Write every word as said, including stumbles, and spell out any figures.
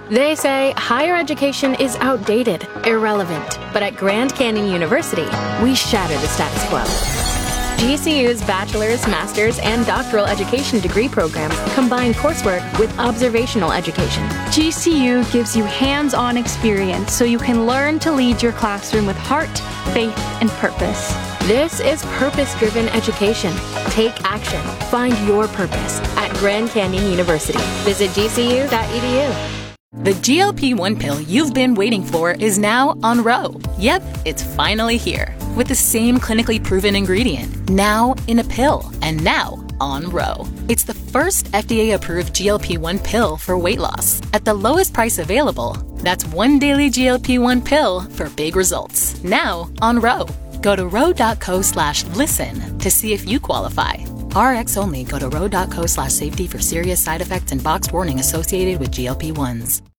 They say higher education is outdated, irrelevant, but at Grand Canyon University, we shatter the status quo. G C U's bachelor's, master's, and doctoral education degree programs combine coursework with observational education. G C U gives you hands-on experience so you can learn to lead your classroom with heart, faith, and purpose. This is purpose-driven education. Take action. Find your purpose at Grand Canyon University. Visit G C U dot E D U. The G L P one pill you've been waiting for is now on Ro. Yep, it's finally here. With the same clinically proven ingredient, now in a pill, and now on Ro. It's the first F D A-approved G L P one pill for weight loss at the lowest price available. That's one daily G L P one pill for big results. Now on Ro. Go to ro.co slash listen to see if you qualify. R X only. Go to ro.co slash safety for serious side effects and boxed warning associated with G L P ones.